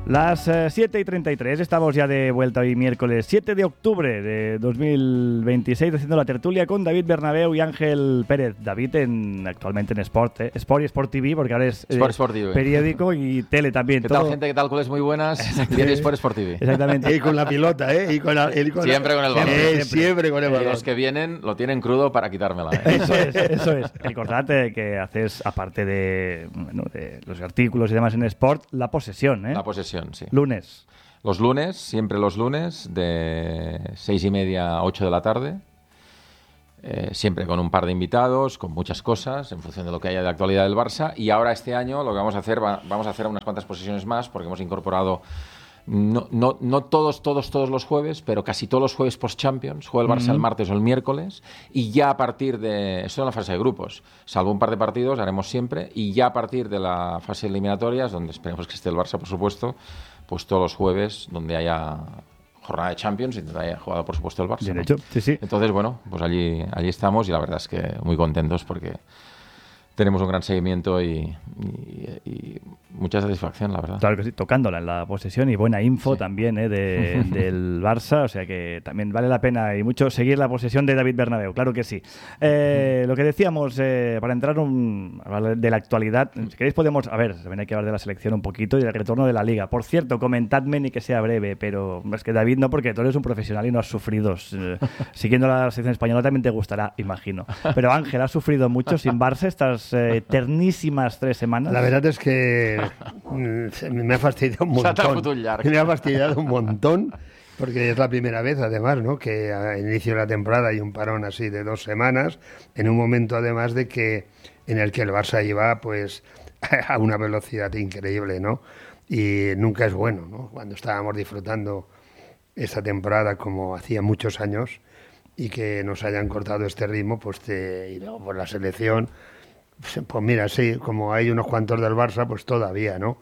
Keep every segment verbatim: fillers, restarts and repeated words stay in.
Las eh, siete y treinta y tres, estamos ya de vuelta hoy miércoles siete de octubre de dos mil veintiséis, haciendo la tertulia con David Bernabeu y Ángel Pérez. David en, actualmente en Sport, ¿eh? Sport y Sport T V, porque ahora es eh, Sport, Sport T V. Periódico y tele también. ¿Qué todo. tal, gente? ¿Qué tal? ¿Cuáles muy buenas? Viene Sport, Sport T V. Exactamente. Y con la pilota, ¿eh? Y con la, y con siempre la, con el balón. Eh, Siempre. siempre con el Y balón. los que vienen lo tienen crudo para quitármela. ¿eh? Eso es, eso es. Recordate que haces, aparte de, bueno, de los artículos y demás en Sport, la posesión, ¿eh? La posesión, sí. Lunes. Los lunes, siempre los lunes, de seis y media a ocho de la tarde. Eh, siempre con un par de invitados, con muchas cosas, en función de lo que haya de actualidad del Barça. Y ahora este año lo que vamos a hacer, va, vamos a hacer unas cuantas posesiones más, porque hemos incorporado, no, no, no todos, todos, todos los jueves, pero casi todos los jueves post-Champions. Juega el Barça mm-hmm. el martes o el miércoles. Y ya a partir de... Esto es la fase de grupos. Salvo un par de partidos, haremos siempre. Y ya a partir de la fase eliminatorias, donde esperemos que esté el Barça, por supuesto, pues todos los jueves, donde haya jornada de Champions y donde haya jugado, por supuesto, el Barça. Bien ¿no? hecho, sí, sí. Entonces, bueno, pues allí, allí estamos y la verdad es que muy contentos porque tenemos un gran seguimiento y, y, y mucha satisfacción, la verdad. Claro que sí, tocándola en la posesión y buena info sí. también ¿eh? de, del Barça, o sea que también vale la pena y mucho seguir la posesión de David Bernabeu, claro que sí. Eh, lo que decíamos, eh, para entrar un, de la actualidad, si queréis podemos, a ver, también hay que hablar de la selección un poquito y del retorno de la Liga. Por cierto, comentadme ni que sea breve, pero es que David no, porque tú eres un profesional y no has sufrido. Eh, siguiendo la selección española también te gustará, imagino. Pero Ángel, ¿has sufrido mucho sin Barça estas eh, eternísimas tres semanas? La verdad es que me ha fastidiado un montón. Me ha fastidiado un montón, porque es la primera vez, además, ¿no? que a inicio de la temporada hay un parón así de dos semanas, en un momento, además, de que en el que el Barça iba pues a una velocidad increíble, ¿no? Y nunca es bueno, ¿no? Cuando estábamos disfrutando esta temporada como hacía muchos años y que nos hayan cortado este ritmo, pues te, y luego por la selección... Pues mira, sí, como hay unos cuantos del Barça, pues todavía, ¿no?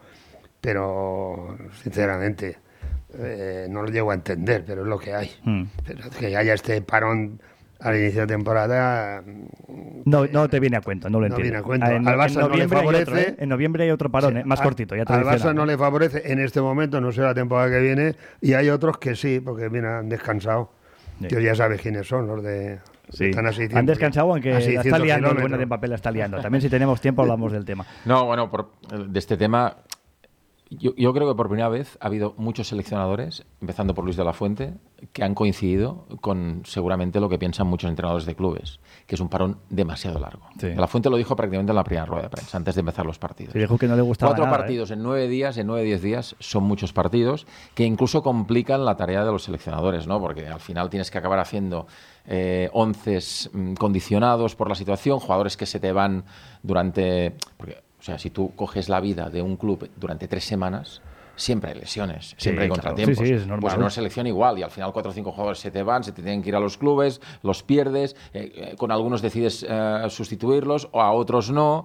Pero, sinceramente, eh, no lo llego a entender, pero es lo que hay. Mm. Pero que haya este parón al inicio de temporada... No, no te viene a cuento, no lo entiendo. No viene a cuento. En, al Barça no le favorece... Otro, ¿eh? En noviembre hay otro parón, sí, ¿eh? Más a, cortito, ya al Barça no le favorece en este momento, no sé la temporada que viene, y hay otros que sí, porque mira, han descansado. Sí. Yo ya sabes quiénes son, los de... Sí. Están así han descansado, aunque la está liando, el bueno de papel la está liando. También si tenemos tiempo hablamos del tema. No, bueno, por, de este tema, yo, yo creo que por primera vez ha habido muchos seleccionadores, empezando por Luis de la Fuente, que han coincidido con seguramente lo que piensan muchos entrenadores de clubes, que es un parón demasiado largo. Sí. De la Fuente lo dijo prácticamente en la primera rueda de prensa, antes de empezar los partidos. Sí, dijo que no le gustaba Cuatro nada, partidos ¿eh? en nueve días, en nueve, diez días, son muchos partidos que incluso complican la tarea de los seleccionadores, ¿no? Porque al final tienes que acabar haciendo eh, onces mmm, condicionados por la situación, jugadores que se te van durante... Porque, o sea, si tú coges la vida de un club durante tres semanas... Siempre hay lesiones, siempre sí, hay contratiempos. Claro. Sí, sí, es normal. Pues en una selección igual, y al final cuatro o cinco jugadores se te van, se te tienen que ir a los clubes, los pierdes, eh, eh, con algunos decides eh, sustituirlos, o a otros no,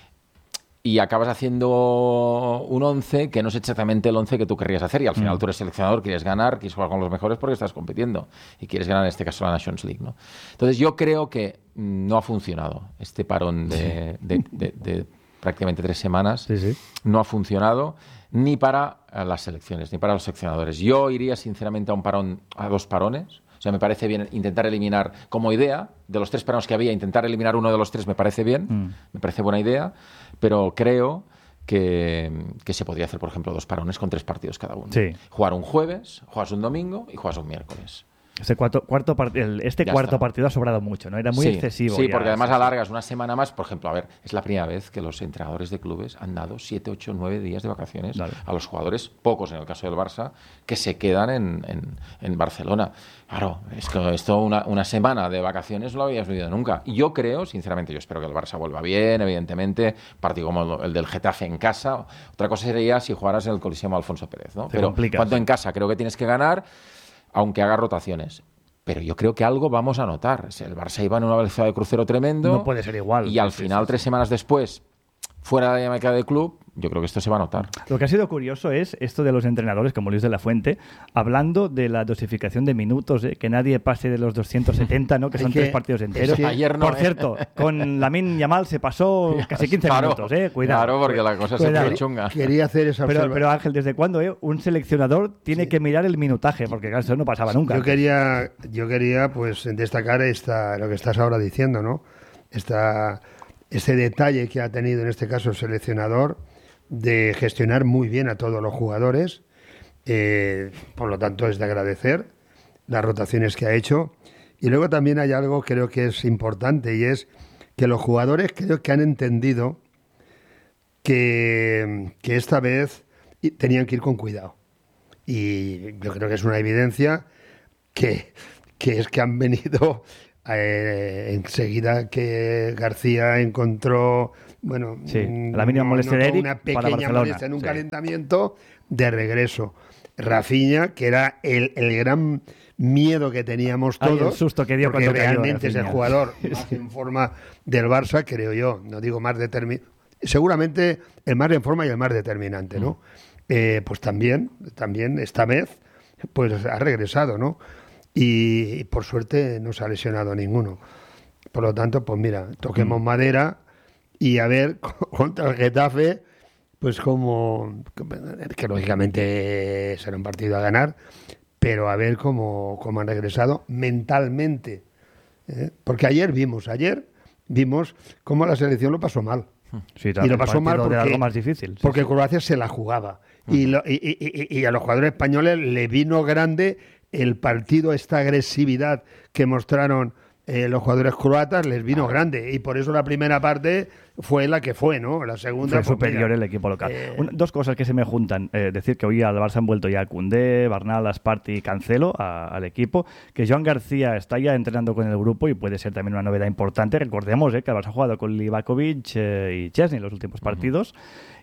y acabas haciendo un once que no es exactamente el once que tú querrías hacer, y al final mm. tú eres seleccionador, quieres ganar, quieres jugar con los mejores porque estás compitiendo, y quieres ganar en este caso la Nations League, ¿no? Entonces yo creo que no ha funcionado este parón de, sí. de, de, de, de prácticamente tres semanas, sí, sí. no ha funcionado ni para las selecciones, ni para los seleccionadores. Yo iría sinceramente a un parón, a dos parones. O sea, me parece bien intentar eliminar, como idea, de los tres parones que había, intentar eliminar uno de los tres me parece bien, mm. me parece buena idea, pero creo que, que se podría hacer, por ejemplo, dos parones con tres partidos cada uno. Sí. Jugar un jueves, juegas un domingo y juegas un miércoles. Este cuarto, cuarto part- el, este ya cuarto está. partido ha sobrado mucho, ¿no? Era muy sí, excesivo. Sí, ya, porque además sí, alargas una semana más. Por ejemplo, a ver, es la primera vez que los entrenadores de clubes han dado siete, ocho, nueve días de vacaciones Dale. a los jugadores, pocos en el caso del Barça, que se quedan en, en, en Barcelona. Claro, es que esto una, una semana de vacaciones no lo habías vivido nunca. Y yo creo, sinceramente, yo espero que el Barça vuelva bien, evidentemente, partido como el del Getafe en casa. Otra cosa sería si jugaras en el Coliseo Alfonso Pérez, ¿no? Te Pero complicas, cuanto sí. en casa creo que tienes que ganar, aunque haga rotaciones. Pero yo creo que algo vamos a notar. El Barça iba en una velocidad de crucero tremendo. No puede ser igual. Y al sí, final, sí, tres sí. semanas después, fuera de la dinámica del club, yo creo que esto se va a notar. Lo que ha sido curioso es esto de los entrenadores, como Luis de la Fuente, hablando de la dosificación de minutos, ¿eh? Que nadie pase de los doscientos setenta, ¿no? Que son que, tres partidos enteros. Sí. Ayer no, Por ¿eh? cierto, con Lamine Yamal se pasó casi quince claro, minutos, ¿eh? Cuidado. Claro, porque la cosa Cuidado. se pone chunga. Quería hacer esa pero, observación. pero Ángel, ¿desde cuándo eh? un seleccionador tiene sí. que mirar el minutaje? Porque claro, eso no pasaba nunca. Yo quería, yo quería pues destacar esta, lo que estás ahora diciendo, ¿no? Esta, este detalle que ha tenido en este caso el seleccionador de gestionar muy bien a todos los jugadores, eh, por lo tanto es de agradecer las rotaciones que ha hecho. Y luego también hay algo creo que es importante, y es que los jugadores creo que han entendido que, que esta vez tenían que ir con cuidado. Y yo creo que es una evidencia que, que es que han venido eh, enseguida que García encontró... Bueno, sí, la mínima molestia de Eric una pequeña para Barcelona, molestia en un sí. calentamiento de regreso. Rafinha, que era el, el gran miedo que teníamos todos, Ay, el susto que dio porque cuando realmente cayó, es el jugador más en forma del Barça, creo yo, no digo más determinante, seguramente el más en forma y el más determinante, ¿no? Mm. Eh, pues también, también esta vez, pues ha regresado, ¿no? Y, y por suerte no se ha lesionado ninguno. Por lo tanto, pues mira, toquemos mm. madera. Y a ver, contra el Getafe, pues como, que lógicamente será un partido a ganar, pero a ver cómo, cómo han regresado mentalmente. ¿eh? Porque ayer vimos, ayer vimos cómo la selección lo pasó mal. Sí, y lo pasó mal porque, algo más difícil. Sí, porque sí. Croacia se la jugaba. Uh-huh. y, lo, y, y, y a los jugadores españoles le vino grande el partido, esta agresividad que mostraron Eh, los jugadores croatas, les vino ah. grande, y por eso la primera parte fue la que fue, ¿no? La segunda fue pues, superior mira, el equipo local. Eh... Una, dos cosas que se me juntan. Eh, decir que hoy al Barça han vuelto ya Koundé, Bernal, Asparti y Cancelo a, al equipo, que Joan García está ya entrenando con el grupo y puede ser también una novedad importante. Recordemos eh, que el Barça ha jugado con Livakovic eh, y Chesney en los últimos partidos. Uh-huh.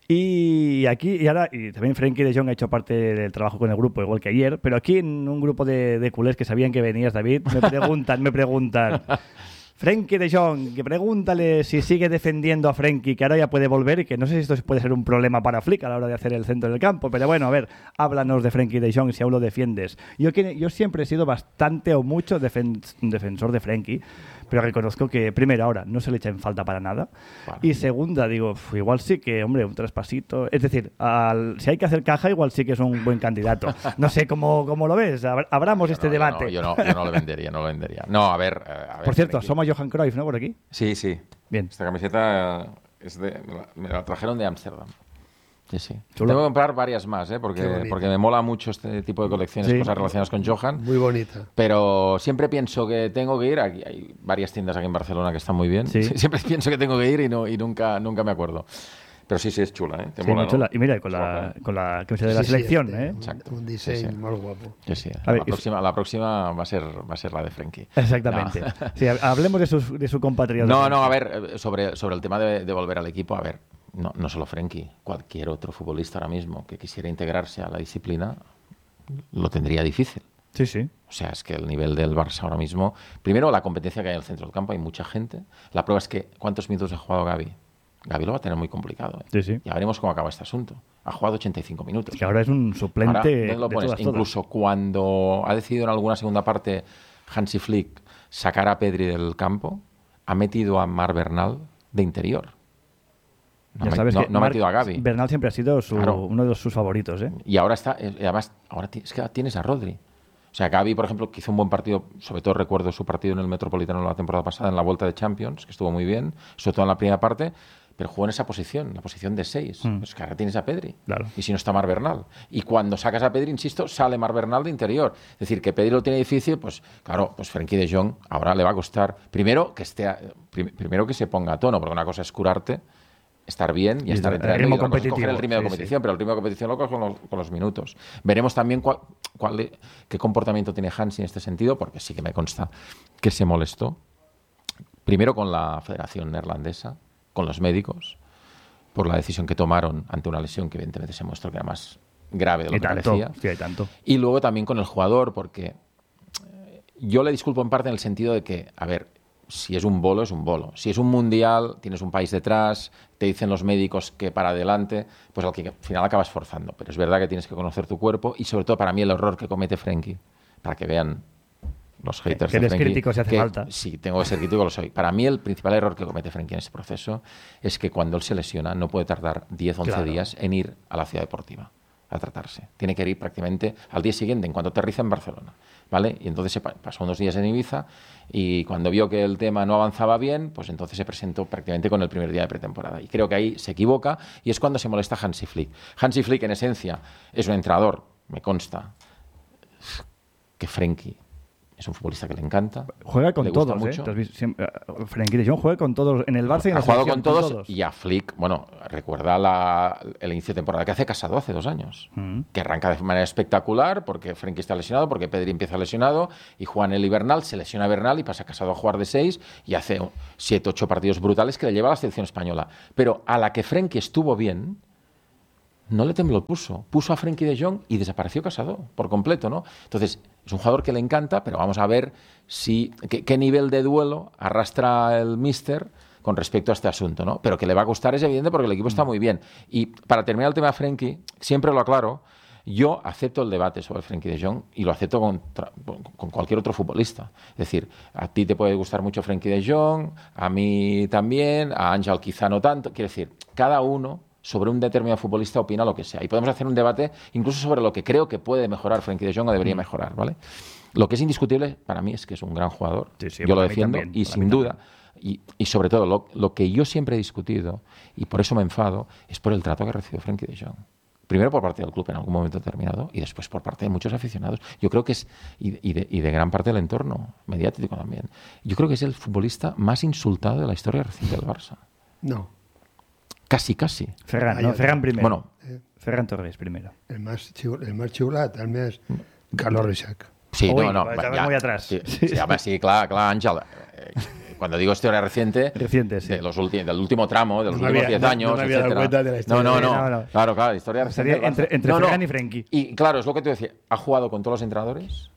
Y aquí, y ahora, y también Frenkie de Jong ha hecho parte del trabajo con el grupo, igual que ayer, pero aquí en un grupo de, de culés que sabían que venías, David, me preguntan, me preguntan... Frenkie de Jong, que pregúntale si sigue defendiendo a Frenkie, que ahora ya puede volver y que no sé si esto puede ser un problema para Flick a la hora de hacer el centro del campo, pero bueno, a ver, háblanos de Frenkie de Jong si aún lo defiendes. Yo, yo siempre he sido bastante o mucho defen- defensor de Frenkie, pero reconozco que, primero, ahora no se le echa en falta para nada, bueno. Y segunda, digo, igual sí que, hombre, un traspasito, es decir, al, si hay que hacer caja, igual sí que es un buen candidato. No sé cómo, cómo lo ves, abramos este no, debate. No, yo, no, yo no lo vendería, no lo vendería. No, a ver... A ver Por cierto, Frenkie. Somos Johan Cruyff, ¿no? Por aquí. Sí, sí. Bien. Esta camiseta es de, me la trajeron de Ámsterdam. Sí, sí. Chulo. Tengo que comprar varias más, ¿eh? porque, porque me mola mucho este tipo de colecciones, sí. Cosas relacionadas con Johan. Muy bonita. Pero siempre pienso que tengo que ir. Aquí hay varias tiendas aquí en Barcelona que están muy bien. Sí. Siempre pienso que tengo que ir y, no, y nunca, nunca me acuerdo. Pero sí, sí, es chula, ¿eh? Te sí, mola, muy chula. ¿no? Y mira, con la, con la camiseta de la sí, selección, sí, ¿eh? Exacto. Un diseño sí, sí. muy guapo. Sí, sí. A ver, la, próxima, la próxima va a ser, va a ser la de Frenkie. Exactamente. No. Sí, hablemos de su, de su compatriota. No, no, a ver, sobre, sobre el tema de, de volver al equipo, a ver, no, no solo Frenkie, cualquier otro futbolista ahora mismo que quisiera integrarse a la disciplina lo tendría difícil. Sí, sí. O sea, es que el nivel del Barça ahora mismo... Primero, la competencia que hay en el centro del campo, hay mucha gente. La prueba es que, ¿cuántos minutos ha jugado Gavi? Gavi lo va a tener muy complicado. ¿eh? Sí, sí. Ya veremos cómo acaba este asunto. Ha jugado ochenta y cinco minutos. Que ahora es un suplente. Ahora, ¿dónde lo pones? De todas, Incluso todas. Cuando ha decidido en alguna segunda parte Hansi Flick sacar a Pedri del campo, ha metido a Marc Bernal de interior. No, ya sabes no, que no ha metido a Gavi. Bernal siempre ha sido su, claro. uno de sus favoritos. ¿eh? Y ahora está, además, ahora es que tienes a Rodri. O sea, Gavi, por ejemplo, que hizo un buen partido, sobre todo recuerdo su partido en el Metropolitano la temporada pasada, en la vuelta de Champions, que estuvo muy bien, sobre todo en la primera parte, pero jugó en esa posición, la posición de seis. Mm. Pues que ahora tienes a Pedri. Claro. Y si no está Marc Bernal. Y cuando sacas a Pedri, insisto, sale Marc Bernal de interior. Es decir, que Pedri lo tiene difícil, pues claro, pues Frenkie de Jong ahora le va a costar, primero que esté, prim, primero que se ponga a tono, porque una cosa es curarte, estar bien y, y estar entrenando. El ritmo y competitivo. Coger el ritmo de sí, competición, sí. pero el ritmo de competición lo coges con los, con los minutos. Veremos también cuál, cuál, qué comportamiento tiene Hansi en este sentido, porque sí que me consta que se molestó. Primero con la Federación Neerlandesa, con los médicos, por la decisión que tomaron ante una lesión que evidentemente se mostró que era más grave de lo y que tanto, parecía. Sí, hay tanto. Y luego también con el jugador, porque yo le disculpo en parte en el sentido de que, a ver, si es un bolo, es un bolo. Si es un mundial, tienes un país detrás, te dicen los médicos que para adelante, pues al, que, al final acabas forzando. Pero es verdad que tienes que conocer tu cuerpo y sobre todo para mí el error que comete Frenkie, para que vean los haters que de eres Frenkie, crítico si hace que, falta. Sí, tengo que ser crítico, lo soy. Para mí el principal error que comete Frenkie en este proceso es que cuando él se lesiona no puede tardar diez, once Claro. días en ir a la ciudad deportiva a tratarse. Tiene que ir prácticamente al día siguiente, en cuanto aterriza en Barcelona, ¿vale? Y entonces se pa- pasó unos días en Ibiza y cuando vio que el tema no avanzaba bien, pues entonces se presentó prácticamente con el primer día de pretemporada. Y creo que ahí se equivoca y es cuando se molesta Hansi Flick. Hansi Flick, en esencia, es un entrenador, me consta, que Frenkie es un futbolista que le encanta. Juega con le gusta todos, mucho. ¿eh? ¿Tú has visto? Siempre- uh, Frenkie de Jong juega con todos en el Barça y en Ha la jugado selección, con todos, y a Flick, bueno, recuerda la, el inicio de temporada que hace Casado hace dos años, Mm. que arranca de manera espectacular porque Frenkie está lesionado, porque Pedri empieza lesionado y Juan el Bernal se lesiona a Bernal y pasa Casado a jugar de seis y hace siete, ocho partidos brutales que le lleva a la selección española. Pero a la que Frenkie estuvo bien, no le tembló el pulso. Puso a Frenkie de Jong y desapareció Casado por completo, ¿no? Entonces, es un jugador que le encanta, pero vamos a ver si qué, qué nivel de duelo arrastra el míster con respecto a este asunto, ¿no? Pero que le va a gustar es evidente porque el equipo está muy bien. Y para terminar el tema de Frenkie, siempre lo aclaro, yo acepto el debate sobre Frenkie de Jong y lo acepto contra, con cualquier otro futbolista. Es decir, a ti te puede gustar mucho Frenkie de Jong, a mí también, a Ángel quizá no tanto. Quiero decir, cada uno sobre un determinado futbolista opina lo que sea. Y podemos hacer un debate incluso sobre lo que creo que puede mejorar Frenkie de Jong o debería mejorar, ¿vale? Lo que es indiscutible para mí es que es un gran jugador. Sí, sí, yo lo para mí defiendo también, y para sin mí duda, y, y sobre todo lo, lo que yo siempre he discutido, y por eso me enfado, es por el trato que ha recibido Frenkie de Jong. Primero por parte del club en algún momento determinado y después por parte de muchos aficionados. Yo creo que es, y, y, de, y de gran parte del entorno mediático también, yo creo que es el futbolista más insultado de la historia reciente del Barça. No. Casi, casi. Ferran, no, Ferran primero. Bueno, Eh, Ferran Torres primero. el más xiu- el más xiulat, el més... Carlos Reixac. sí, Uy, no, no. pues va, estamos muy atrás. Sí, sí, sí, home, sí, clar, clar, Àngel. Eh, cuando digo historia reciente, Reciente, sí. de los ulti- del último tramo, de los No me últimos había- diez no- años, no me había dado etcétera. cuenta de la historia No, no, de- no. no, no. Claro, claro, historia reciente. Sería del Barça. entre- entre No, no. Ferran y Frenkie. Y claro, es lo que te decía. Ha jugado con todos los entrenadores.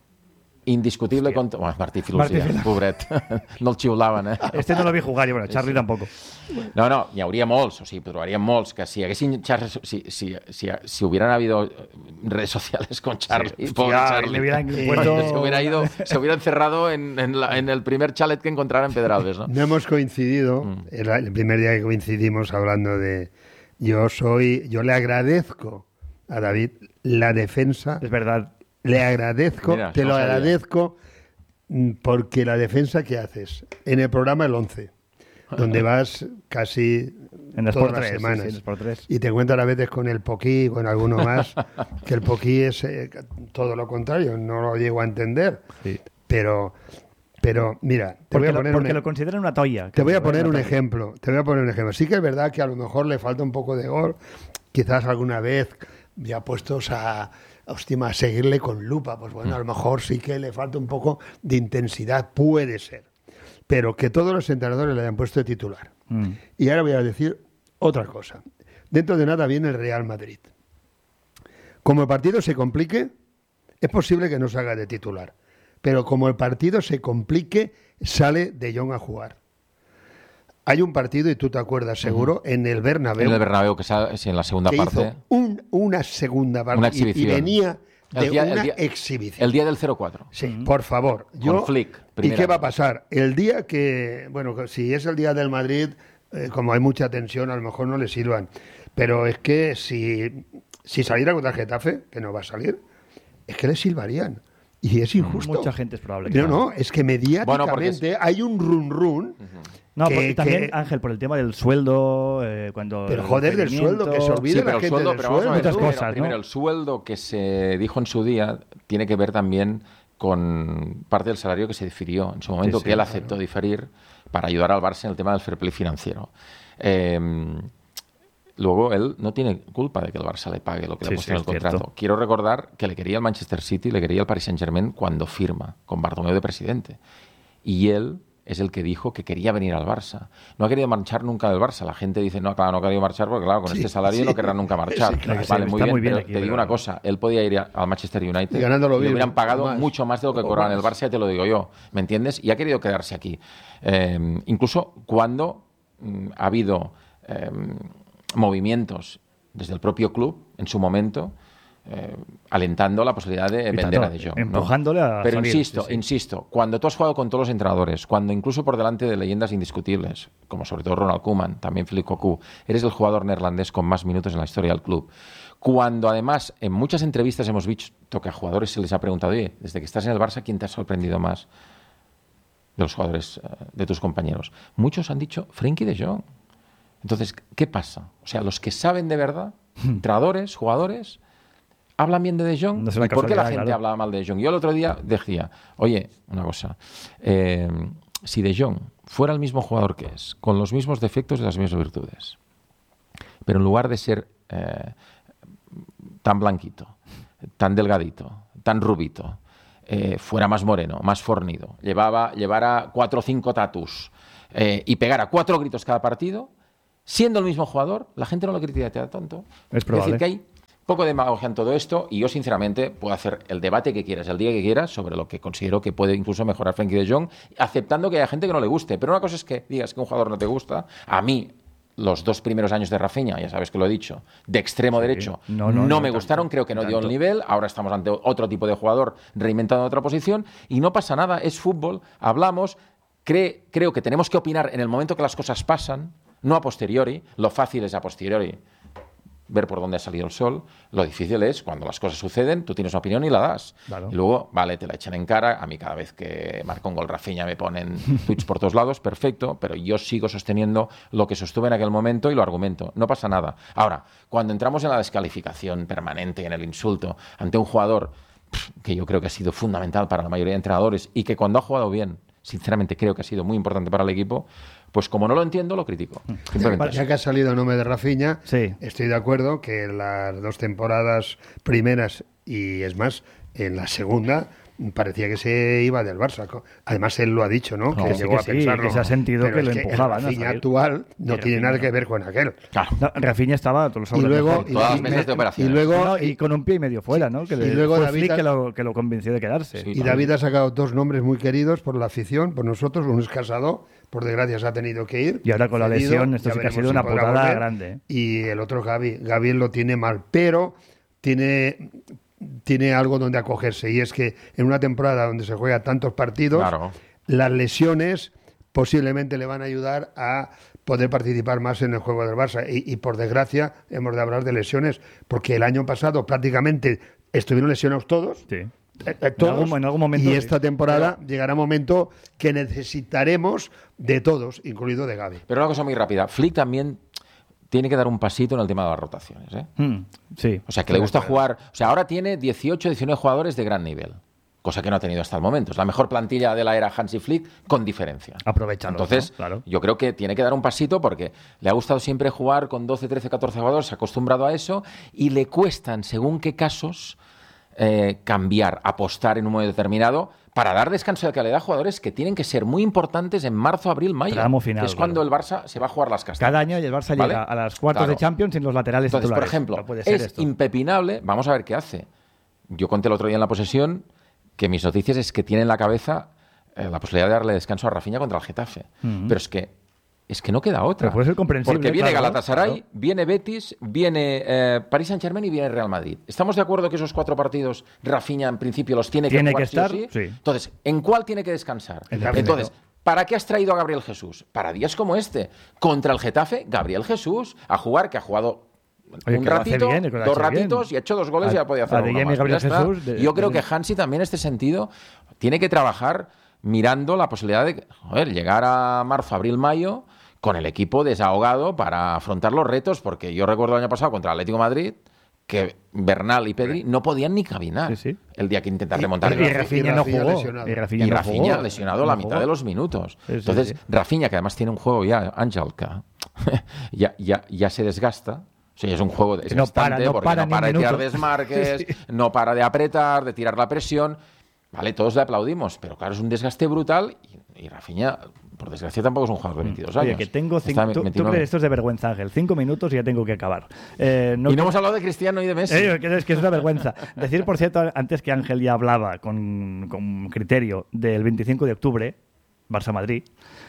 Indiscutible con... Bueno, Martí Filus, Martí ja, Filus. pobret. No el xiulaven, eh? Este no lo vi jugar y bueno, Charlie tampoco. No, no, n'hi hauria molts, o sigui, trobaríem molts que si haguessin xarxes, si, si, si, si hubieran habido eh, redes sociales con Charlie, Sí, pobre hostia, Charlie, le hubieran eh, puesto- se hubiera ido, se hubiera encerrado en, en, la- en el primer chalet que encontrara en Pedralbes, ¿no? No hemos coincidido, Mm. el, el primer día que coincidimos hablando de... Yo soy... Yo le agradezco a David la defensa. Es verdad. Le agradezco, Mira, te no lo sabía. agradezco mm, porque la defensa que haces en el programa El once, donde vas casi En el todas Sport las tres, sí, semanas sí, en el Sport tres. y te encuentras a veces con el Poquí, con alguno más, que el Poquí es eh, todo lo contrario, no lo llego a entender, Sí. pero, pero mira, te Porque, voy a lo, poner porque un, lo consideran una toalla. te voy a Que poner una un toalla. ejemplo, te voy a poner un ejemplo. Sí que es verdad que a lo mejor le falta un poco de gol, quizás alguna vez ya puestos a, hostia, a seguirle con lupa, pues bueno, a lo mejor sí que le falta un poco de intensidad, puede ser. Pero que todos los entrenadores le hayan puesto de titular. Mm. Y ahora voy a decir otra cosa. Dentro de nada viene el Real Madrid. Como el partido se complique, es posible que no salga de titular. Pero como el partido se complique, sale De Jong a jugar. Hay un partido, y tú te acuerdas seguro, en el Bernabéu. En el Bernabéu, que sale, sí, en la segunda que parte. hizo un- una segunda parte. Una y- y, exhibición. venía de El día- el una día- exhibición. El día del cero cuatro. Sí, por favor. Yo, Flick, ¿Y primera qué va a vez. pasar? El día que, bueno, que si es el día del Madrid, eh, como hay mucha tensión, a lo mejor no le sirvan. Pero es que si, si saliera contra el Getafe, que no va a salir, es que le silbarían. Y es injusto. Mucha gente es probable que No, no. no, es que mediáticamente Bueno, porque es- hay un run run. No, que- por- y también, que- Ángel, por el tema del sueldo, eh, cuando... Pero el joder, del requerimiento- sueldo, que se olvide Sí, la pero el gente sueldo, del pero vamos a ver, sueldo. Muchas primero, cosas, ¿no? primero, el sueldo que se dijo en su día tiene que ver también con parte del salario que se difirió en su momento, Sí, sí, que él claro. aceptó diferir para ayudar al Barça en el tema del fair play financiero. Eh, luego, él no tiene culpa de que el Barça le pague lo que Sí, le ha puesto sí, en el es cierto. contrato. Quiero recordar que le quería el Manchester City, le quería el Paris Saint-Germain cuando firma con Bartomeu de presidente. Y él es el que dijo que quería venir al Barça. No ha querido marchar nunca del Barça. La gente dice, no, claro, no ha querido marchar porque, claro, con sí, este salario sí. no querrá nunca marchar. Sí, claro, vale, muy bien, muy bien pero aquí, te digo una cosa. Él podía ir al Manchester United y, y le hubieran pagado más. mucho más de lo que cobraban en el Barça, ya te lo digo yo. ¿Me entiendes? Y ha querido quedarse aquí. Eh, incluso cuando mm, ha habido eh, movimientos desde el propio club, en su momento, Eh, alentando la posibilidad de vender tanto, a De Jong, empujándole ¿no? a Pero salir, insisto, sí, sí. insisto, cuando tú has jugado con todos los entrenadores, cuando incluso por delante de leyendas indiscutibles, como sobre todo Ronald Koeman, también Philippe Cocu, eres el jugador neerlandés con más minutos en la historia del club. Cuando además en muchas entrevistas hemos visto que a jugadores se les ha preguntado, oye, desde que estás en el Barça, ¿quién te ha sorprendido más de los jugadores, de tus compañeros? Muchos han dicho Frenkie de Jong. Entonces, ¿qué pasa? O sea, los que saben de verdad, entrenadores, jugadores, hablan bien de De Jong. No ¿Y por qué la gente claro. hablaba mal de De Jong? Yo el otro día decía, oye, una cosa, eh, si De Jong fuera el mismo jugador que es, con los mismos defectos y las mismas virtudes, pero en lugar de ser eh, tan blanquito, tan delgadito, tan rubito, eh, fuera más moreno, más fornido, llevaba, llevara cuatro o cinco tatus eh, y pegara cuatro gritos cada partido, siendo el mismo jugador, la gente no lo criticaría tanto. Es probable. Es decir, que hay poco de demagogia en todo esto y yo sinceramente puedo hacer el debate que quieras, el día que quieras, sobre lo que considero que puede incluso mejorar Frenkie de Jong, aceptando que haya gente que no le guste. Pero una cosa es que digas que un jugador no te gusta. A mí, los dos primeros años de Rafinha, ya sabes que lo he dicho, de extremo sí. derecho, no, no, no, no me tanto, gustaron, creo que no tanto. dio el nivel. Ahora estamos ante otro tipo de jugador reinventado en otra posición y no pasa nada, es fútbol, hablamos, cree, creo que tenemos que opinar en el momento que las cosas pasan, no a posteriori. Lo fácil es a posteriori ver por dónde ha salido el sol. Lo difícil es cuando las cosas suceden, tú tienes una opinión y la das. Claro. Y luego, vale, te la echan en cara. A mí cada vez que marca un gol Rafinha me ponen tweets por todos lados, perfecto, pero yo sigo sosteniendo lo que sostuve en aquel momento y lo argumento. No pasa nada. Ahora, cuando entramos en la descalificación permanente, en el insulto, ante un jugador que yo creo que ha sido fundamental para la mayoría de entrenadores y que cuando ha jugado bien, sinceramente creo que ha sido muy importante para el equipo, pues como no lo entiendo, lo critico. Ya, ya que ha salido el nombre de Rafinha, sí. estoy de acuerdo que las dos temporadas primeras, y es más, en la segunda, parecía que se iba del Barça. Además, él lo ha dicho, ¿no? no que sí, llegó que a pensarlo. Sí, que se ha sentido pero que es lo que empujaba. El Rafinha ¿no? actual no y tiene nada que ver con aquel. Claro. No, Rafinha estaba todos los y luego y, todas las mesas de operaciones. Y, luego, no, y con un pie y medio fuera, ¿no? Que y luego David ha, que, lo, que lo convenció de quedarse. Sí, y David ha sacado dos nombres muy queridos por la afición, por nosotros. Uno es Casado, por desgracia se ha tenido que ir. Y ahora con la cedido, lesión, esto sí que ha sido una putada volver, grande. ¿eh? Y el otro Gavi. Gavi lo tiene mal, pero tiene... tiene algo donde acogerse, y es que en una temporada donde se juega tantos partidos, claro. las lesiones posiblemente le van a ayudar a poder participar más en el juego del Barça. Y, y por desgracia hemos de hablar de lesiones, porque el año pasado prácticamente estuvieron lesionados todos. Sí. Eh, eh, todos, en, algún, en algún momento y sí. esta temporada pero, llegará un momento que necesitaremos de todos, incluido de Gavi. Pero una cosa muy rápida, Flick también tiene que dar un pasito en el tema de las rotaciones, ¿eh? Mm, sí. O sea, que le gusta jugar... O sea, ahora tiene dieciocho, diecinueve jugadores de gran nivel, cosa que no ha tenido hasta el momento. Es la mejor plantilla de la era Hansi Flick, con diferencia. Aprovechando. Entonces, ¿no? Claro. yo creo que tiene que dar un pasito porque le ha gustado siempre jugar con doce, trece, catorce jugadores, se ha acostumbrado a eso y le cuestan, según qué casos, eh, cambiar, apostar en un momento determinado para dar descanso de calidad a jugadores que tienen que ser muy importantes en marzo, abril, mayo. Tramo final, que es cuando claro. el Barça se va a jugar las castañas. Cada año y el Barça ¿vale? llega a las cuartos claro. de Champions sin los laterales Entonces, titulares. por ejemplo, no puede ser es esto. impepinable. Vamos a ver qué hace. Yo conté el otro día en la posesión que mis noticias es que tiene en la cabeza eh, la posibilidad de darle descanso a Rafinha contra el Getafe. Uh-huh. Pero es que es que no queda otra. Pero puede ser comprensible. Porque viene claro, Galatasaray, claro. viene Betis, viene eh, Paris Saint-Germain y viene Real Madrid. ¿Estamos de acuerdo que esos cuatro partidos Rafinha en principio los tiene que ¿Tiene jugar que estar? sí o sí? Sí. Entonces, ¿en cuál tiene que descansar? Entonces, ¿para qué has traído a Gabriel Jesús? Para días como este. Contra el Getafe, Gabriel Jesús, a jugar, que ha jugado Oye, un ratito, bien, dos ratitos bien. y ha hecho dos goles a, y ya podía hacer uno más. Gabriel Jesús, de, Yo creo de... que Hansi también en este sentido tiene que trabajar mirando la posibilidad de joder, llegar a marzo, abril, mayo con el equipo desahogado para afrontar los retos, porque yo recuerdo el año pasado contra el Atlético de Madrid que Bernal y Pedri no podían ni caminar sí, sí. el día que intentan remontar. Y, y, y Rafinha no jugó. Lesionado. Y Rafinha, y Rafinha no lesionado no la jugó. mitad de los minutos. Sí, Entonces, sí, sí. Rafinha, que además tiene un juego ya, Ángel, que ya, ya, ya se desgasta. O sea, es un juego desgastante no para, no porque para no para de tirar desmarques, sí, sí. no para de apretar, de tirar la presión. Vale, todos le aplaudimos, pero claro, es un desgaste brutal y, y Rafinha, por desgracia, tampoco es un jugador de veintidós años. Oye, que tengo cinco... Tú, tú crees, esto es de vergüenza, Ángel. Cinco minutos y ya tengo que acabar. Eh, no y no que... hemos hablado de Cristiano y de Messi. Eh, es que es una vergüenza. Decir, por cierto, antes que Ángel ya hablaba con, con criterio del veinticinco de octubre, Barça-Madrid,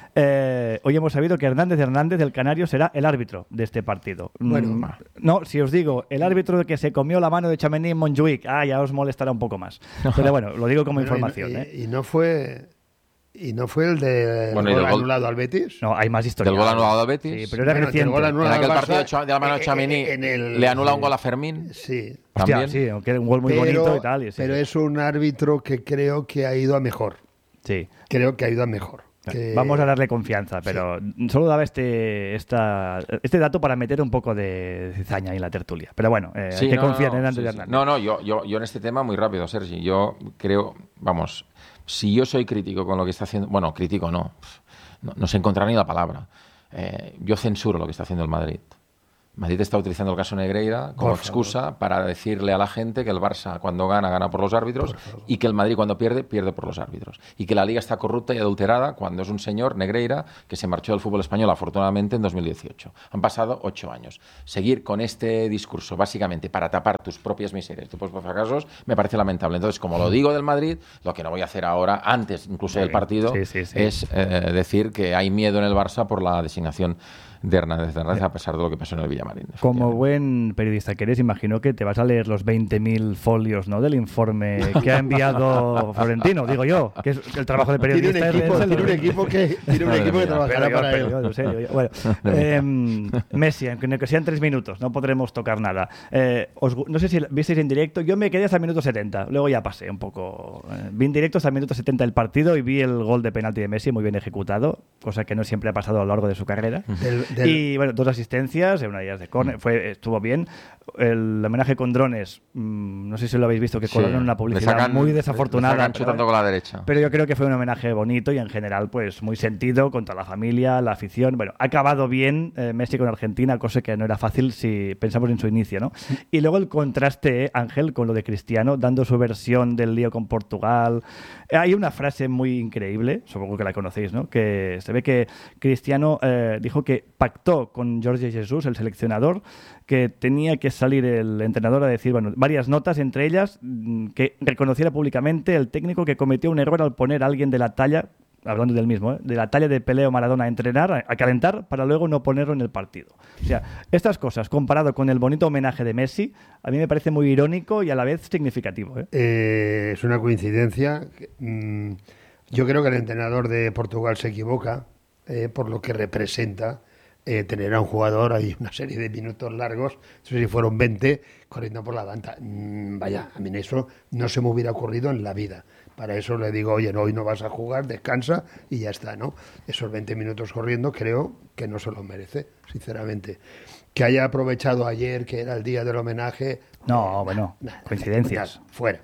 eh, hoy hemos sabido que Hernández Hernández del Canario será el árbitro de este partido. Bueno, mm, no, si os digo, el árbitro que se comió la mano de Tchouaméni en Montjuïc, ah, ya os molestará un poco más. Pero bueno, lo digo como bueno, información. Y, ¿eh? y no fue... ¿Y no fue el de bueno, gol del gol anulado al Betis? No, hay más historias. ¿Del gol anulado al Betis? Sí, pero era bueno, reciente. Gol en aquel partido Barça, de la mano de Tchouaméni el... le anula un gol a Fermín. Sí. Hostia, sí, aunque era un gol muy pero, bonito y tal. Y sí. Pero es un árbitro que creo que ha ido a mejor. Sí. Creo que ha ido a mejor. Que... Vamos a darle confianza, pero sí. Solo daba este esta, este dato para meter un poco de cizaña en la tertulia. Pero bueno, eh, sí, hay que no, confiar no, en Hernández sí, Hernández. Sí. No, no, yo, yo, yo en este tema muy rápido, Sergi. Yo creo, vamos, si yo soy crítico con lo que está haciendo, bueno, crítico no, no, no se encontrará ni la palabra. Eh, yo censuro lo que está haciendo el Madrid. Madrid está utilizando el caso Negreira como por excusa favor. para decirle a la gente que el Barça cuando gana, gana por los árbitros por y que el Madrid cuando pierde, pierde por los árbitros. Y que la Liga está corrupta y adulterada cuando es un señor, Negreira, que se marchó del fútbol español afortunadamente en dos mil dieciocho. Han pasado ocho años. Seguir con este discurso básicamente para tapar tus propias miserias, tus propios fracasos, me parece lamentable. Entonces, como lo digo del Madrid, lo que no voy a hacer ahora, antes incluso del partido, sí, sí, sí. es eh, decir que hay miedo en el Barça por la designación de Hernández Hernández, a pesar de lo que pasó en el Villamarín. Como buen periodista que eres, imagino que te vas a leer los veinte mil folios, ¿no?, del informe que ha enviado Florentino, digo yo, que es el trabajo de periodista. Tiene un equipo, tiene un equipo que, tiene un equipo que trabajará pero yo, para pero él. yo, en serio, yo, bueno, eh, Messi, aunque sean tres minutos, no podremos tocar nada. Eh, os, no sé si visteis en directo, yo me quedé hasta el minuto setenta, luego ya pasé un poco. Eh, vi en directo hasta el minuto setenta del partido y vi el gol de penalti de Messi muy bien ejecutado, cosa que no siempre ha pasado a lo largo de su carrera. Del, del... Y bueno, dos asistencias, una de ellas de córner, fue, estuvo bien. El homenaje con drones, mmm, no sé si lo habéis visto, que colaron sí, una publicidad sacan, muy desafortunada. Chutando pero, con la derecha. Pero yo creo que fue un homenaje bonito y en general pues muy sentido contra la familia, la afición. Bueno, ha acabado bien eh, Messi con Argentina, cosa que no era fácil si pensamos en su inicio, ¿no? Y luego el contraste, eh, Ángel, con lo de Cristiano, dando su versión del lío con Portugal. Hay una frase muy increíble, supongo que la conocéis, ¿no?, que se ve que Cristiano eh, dijo que pactó con Jorge Jesús, el seleccionador, que tenía que salir el entrenador a decir, bueno, varias notas, entre ellas que reconociera públicamente el técnico que cometió un error al poner a alguien de la talla, hablando del mismo, ¿eh?, de la talla de Pelé o Maradona a entrenar, a, a calentar, para luego no ponerlo en el partido. O sea, estas cosas, comparado con el bonito homenaje de Messi, a mí me parece muy irónico y a la vez significativo. ¿eh? Eh, es una coincidencia. Mm, yo creo que el entrenador de Portugal se equivoca eh, por lo que representa Eh, tener a un jugador ahí una serie de minutos largos, no sé si fueron veinte, corriendo por la banda. Mm, vaya, a mí eso no se me hubiera ocurrido en la vida. Para eso le digo, oye, no, hoy no vas a jugar, descansa y ya está, ¿no? Esos veinte minutos corriendo creo que no se los merece, sinceramente. Que haya aprovechado ayer, que era el día del homenaje... No, eh, bueno, nah, coincidencias. Nah, fuera.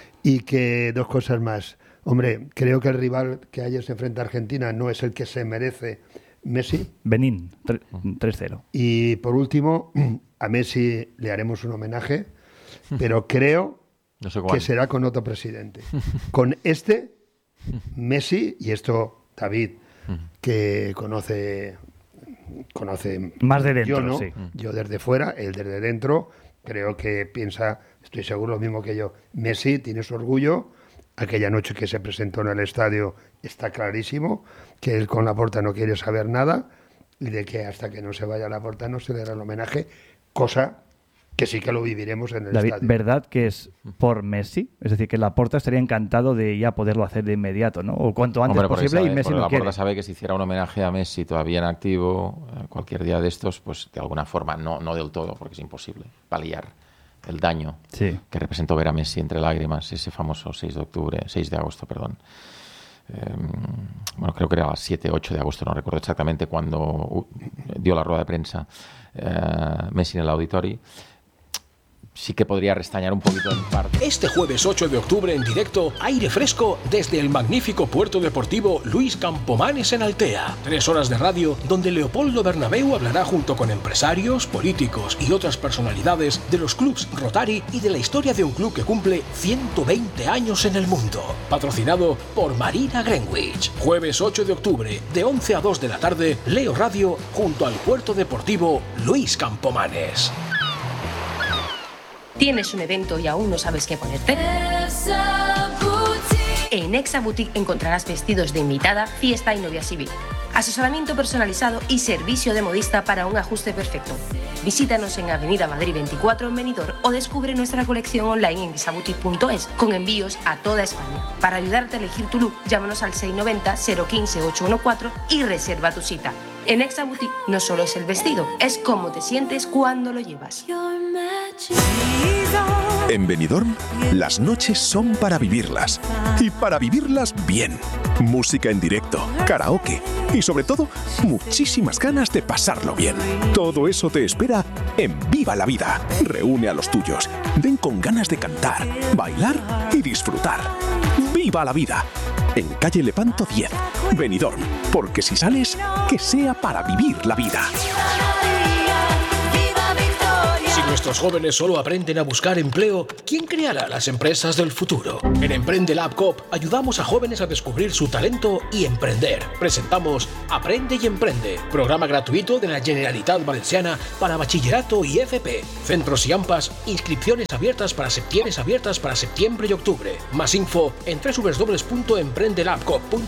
Y que dos cosas más. Hombre, creo que el rival que ayer se enfrenta a Argentina no es el que se merece Messi. Benín, tres cero. Y por último, a Messi le haremos un homenaje, pero creo no sé que será con otro presidente. Con este, Messi, y esto David, que conoce, conoce más de dentro, yo no, sí. Yo desde fuera, él desde dentro, creo que piensa, estoy seguro lo mismo que yo. Messi tiene su orgullo. Aquella noche que se presentó en el estadio está clarísimo que él con Laporta no quiere saber nada y de que hasta que no se vaya a Laporta no se le dará el homenaje, cosa que sí que lo viviremos en el David, estadio. ¿verdad que es por Messi? Es decir, que Laporta estaría encantado de ya poderlo hacer de inmediato, ¿no? O cuanto antes Hombre, posible sabe, y Messi no Laporta quiere. sabe que si hiciera un homenaje a Messi todavía en activo, cualquier día de estos, pues de alguna forma, no, no del todo, porque es imposible paliar el daño sí. que representó ver a Messi entre lágrimas ese famoso seis de octubre, seis de agosto, perdón. Eh, bueno, creo que era las siete, ocho de agosto, no recuerdo exactamente cuando uh, dio la rueda de prensa eh, Messi en el auditorio. sí que podría restañar un poquito en parte. Este jueves ocho de octubre en directo, aire fresco desde el magnífico puerto deportivo Luis Campomanes en Altea. Tres horas de radio donde Leopoldo Bernabéu hablará junto con empresarios, políticos y otras personalidades de los clubs Rotary y de la historia de un club que cumple ciento veinte años en el mundo. Patrocinado por Marina Greenwich. Jueves ocho de octubre, de once a dos de la tarde, Leo Radio junto al puerto deportivo Luis Campomanes. ¿Tienes un evento y aún no sabes qué ponerte? En Exa Boutique encontrarás vestidos de invitada, fiesta y novia civil. Asesoramiento personalizado y servicio de modista para un ajuste perfecto. Visítanos en Avenida Madrid veinticuatro en Benidorm o descubre nuestra colección online en exaboutique punto es con envíos a toda España. Para ayudarte a elegir tu look, llámanos al seis nueve cero, cero uno cinco, ocho uno cuatro y reserva tu cita. En Exa Boutique no solo es el vestido, es cómo te sientes cuando lo llevas. En Benidorm, las noches son para vivirlas. Y para vivirlas bien. Música en directo, karaoke y sobre todo, muchísimas ganas de pasarlo bien. Todo eso te espera en Viva la Vida. Reúne a los tuyos. Ven con ganas de cantar, bailar y disfrutar. ¡Viva la Vida! En calle Lepanto diez, Benidorm. Porque si sales, que sea para vivir la vida. Si nuestros jóvenes solo aprenden a buscar empleo, ¿quién creará las empresas del futuro? En Emprende Lab Coop ayudamos a jóvenes a descubrir su talento y emprender. Presentamos Aprende y Emprende, programa gratuito de la Generalitat Valenciana para bachillerato y F P. Centros y AMPAs, inscripciones abiertas para septiembre abiertas para septiembre y octubre. Más info en doble u doble u doble u punto emprende lab coop punto